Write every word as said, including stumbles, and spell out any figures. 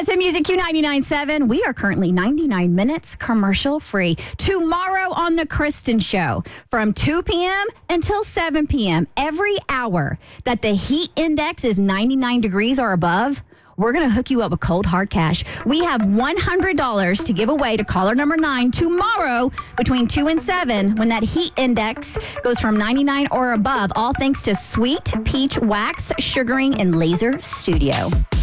minutes of music, Q ninety-nine point seven. We are currently ninety-nine minutes commercial free. Tomorrow on The Kristen Show from two p.m. until seven p.m. Every hour that the heat index is ninety-nine degrees or above, we're going to hook you up with cold hard cash. We have one hundred dollars to give away to caller number nine tomorrow between two and seven when that heat index goes from ninety-nine or above. All thanks to Sweet Peach Wax Sugaring and Laser Studio.